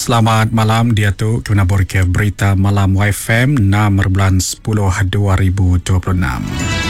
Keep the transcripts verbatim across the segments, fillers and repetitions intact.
Selamat malam, dia tu menabur ke berita malam Y F M enam bulan sepuluh dua ribu dua puluh enam.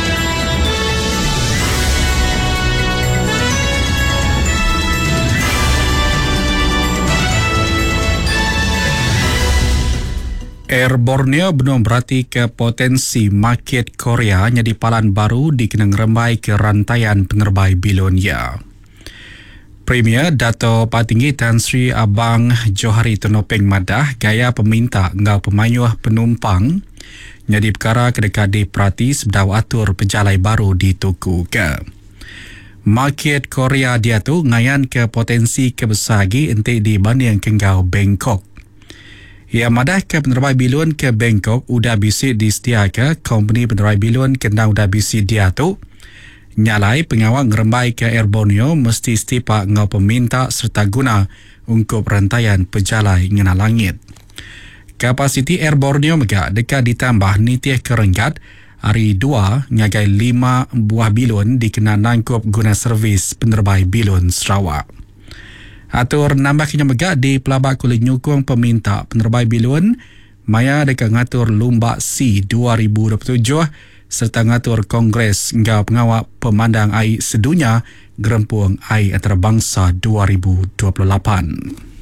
Air Borneo belum berarti ke potensi market Korea jadi palan baru dikenang rembai ke rantaian pengerbai Bilonia. Premier Dato' Patinggi Tan Sri Abang Johari Tonopeng Madah gaya peminta ngau pemayuh penumpang jadi perkara kedekat diperhati sebedau atur pejalai baru di tuku ke. Market Korea dia tu ngayan ke potensi kebesagi entik dibanding ke ngau Bangkok. Ia madah ke penerbai bilun ke Bangkok udah bisi disedia ke company penerbai bilun kena udah bisi dia tu nyalai pengawal ngerembai ke Air Borneo mesti setipak ngau peminta serta guna untuk rantaian pejalai ngena langit. Kapasiti Air Borneo megak dekat ditambah nitih kerenggat hari dua ngagai lima buah bilun dikena nangkup guna servis penerbai bilun Sarawak. Atur nambahnya megak di pelabak kulit nyukung peminta penerbai bilun maya dekat ngatur Lumbak C dua ribu dua puluh tujuh serta ngatur Kongres ngau pengawal pemandang air sedunia Gerempuang Air Antarabangsa dua ribu dua puluh lapan.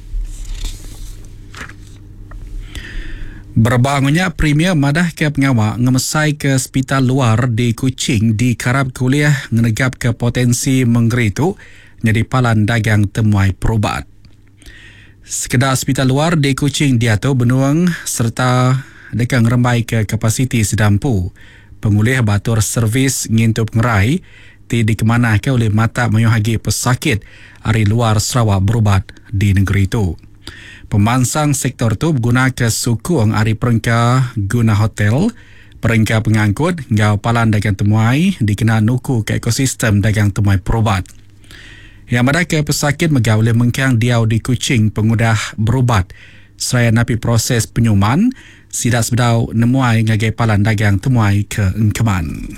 Berbangunnya Premier madah ke pengawal ngemesai ke hospital luar di Kuching di karab kuliah ngenegap ke potensi menggeritu jadi palan dagang temuai perubat. Sekedar hospital luar di Kuching dia tu benuang serta dekat ngerembai ke kapasiti sedampu. Pengulih batur servis ngintup ngerai ti dikemanahkan oleh mata mayuhagi pesakit dari luar Sarawak berubat di negeri itu. Pemansang sektor tu guna ke sukung hari perengka guna hotel, perengka pengangkut, ngau palan dagang temuai dikena nuku ke ekosistem dagang temuai perubat. Yang madah ke pesakit megau oleh mengkang diau di Kuching pengudah berubat seraya napi proses penyuman sidak sebedau nemuai ngagai palan dagang temuai ke Engkeman.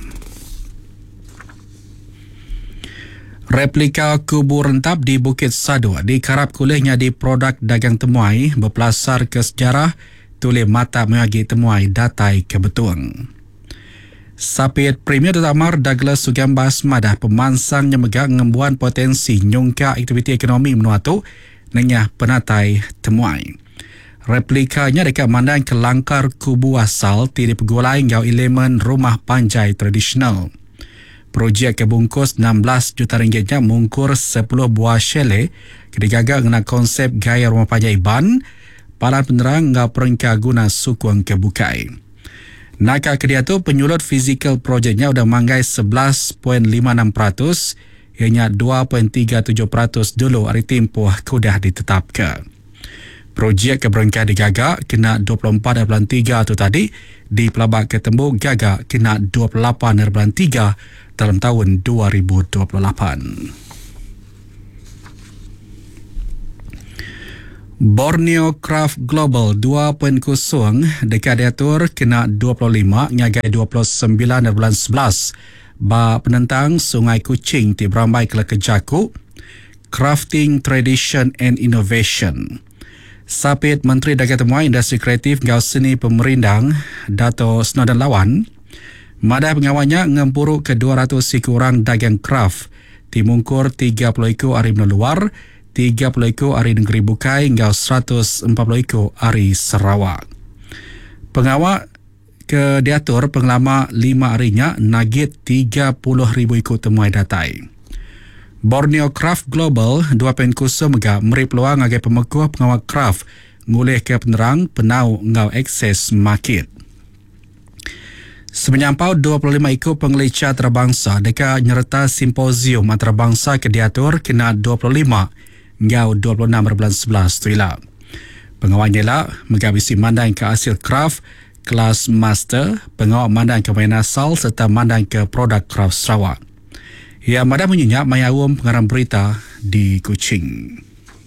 Replika kubur rentap di Bukit Sadu dikarap kulihnya di produk dagang temuai berpelasar ke sejarah tulih mata mengaji temuai datai ke Betuang. Sapit Premier Datuk Amar Douglas Sugambas madah pemansang yang megak ngembuan potensi nyungka aktiviti ekonomi menuatu nenyah penatai temuai. Replikanya dekat mandang ke langkar kubu asal tiri pegulai ngau elemen rumah panjai tradisional. Projek kebungkus enam belas juta ringgitnya mungkur sepuluh buah chalet kedigagak dengan konsep gaya rumah panjai ban palan penerang ngau perengka guna sukung kebukai. Nakak kedia tu penyulut fizikal projeknya udah manggai sebelas perpuluhan lima enam peratus ianya dua perpuluhan tiga tujuh peratus dulu hari tempoh kudah ditetapkan. Projek keberengkah digagak kena dua puluh empat perpuluhan tiga tu tadi di pelabak ketembuk gagak kena dua puluh lapan perpuluhan tiga dalam tahun dua ribu dua puluh lapan. Borneo Craft Global dua titik kosong dekat diatur kena dua puluh lima ngagai dua puluh sembilan bulan sebelas ba penentang Sungai Kuching di berambai ke Kejaku Crafting Tradition and Innovation. Sapit Menteri Dagang Temuai Industri Kreatif ngau seni pemerindang Dato' Snowden Lawan madah pengawalnya ngempuruk ke dua ratus orang dagang craft timungkur tiga puluh ekor hari luar, tiga puluh ekor hari negeri bukai ngau seratus empat puluh ekor hari Sarawak. Pengawal ke diatur pengelama lima harinya nagit tiga puluh ribu ekor temuai datai. Borneo Craft Global dua titik kosong megak meri peluang agai pemekuh pengawal craft ngulih ke penerang penau ngau akses market. Semenyampau dua puluh lima ekor pengelicah antarabangsa dekat nyerta simposium antarabangsa ke diatur kena dua puluh lima ngau dua puluh enam bulan sebelas tu ilah. Pengawalnya lah megabisi mandang ke hasil craft kelas master, pengawal mandang ke main asal serta mandang ke produk craft Sarawak. Ia madah menyenyak mayawum pengarang berita di Kuching.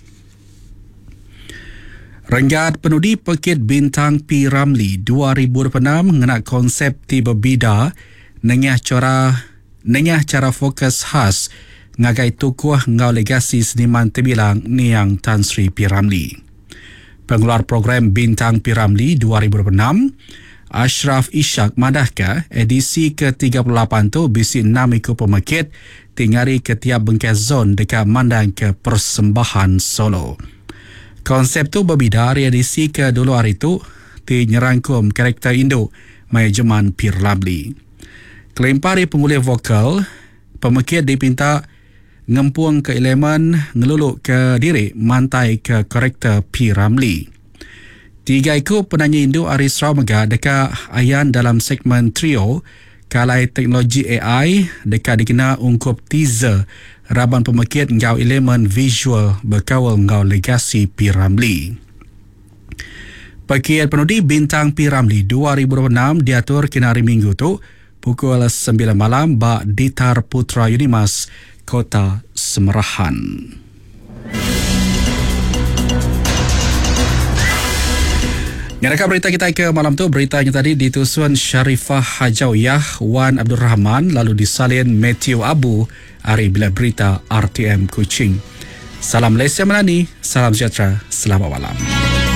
Renggat penudi Pekit Bintang P. Ramlee dua ribu dua puluh enam mengenai konsep tiba bida nengah cara nengah cara fokus khas ngagai tukuh ngau legasi seniman terbilang Niang Tan Sri P. Ramlee. Pengeluar program Bintang P. Ramlee dua ribu dua puluh enam, Ashraf Ishak madahkah edisi ke tiga puluh lapan tu bisi enam ikut pemakit tingari ke tiap bengkai zon dekat mandang ke persembahan Solo. Konsep tu berbeza dari edisi ke dulu hari tu di nyerangkum karakter Indo manajemen P. Ramlee. Kelempari pengulih vokal, pemakit dipinta ngempuang ke elemen ngeluluk ke diri mantai ke karakter P. Ramlee. Tiga ikut penyanyi Indo Aris Ramaga dekat ayan dalam segmen trio kalai teknologi A I dekat dikena ungkup teaser raban pemakit ngau elemen visual berkawal ngau legasi P. Ramlee. Pakaian penudi Bintang P. Ramlee dua ribu dua puluh enam diatur kena hari Minggu tu pukul sembilan malam bak Ditar Putra Unimas, Kota Semerahan. Nyatakan berita kita ke malam tu, beritanya tadi ditusun Sharifah Hajawiyah, Wan Abdul Rahman, lalu disalin Matthew Abu, Ari Bila Berita R T M Kuching. Salam Malaysia Melani, salam sejahtera, selamat malam.